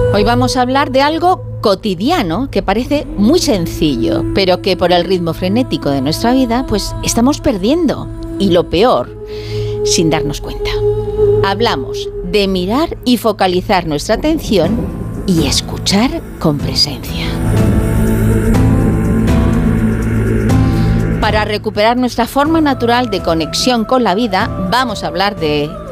Hoy vamos a hablar de algo cotidiano que parece muy sencillo, pero que por el ritmo frenético de nuestra vida, pues estamos perdiendo. Y lo peor, sin darnos cuenta. Hablamos de mirar y focalizar nuestra atención y escuchar con presencia. Para recuperar nuestra forma natural de conexión con la vida, vamos a hablar de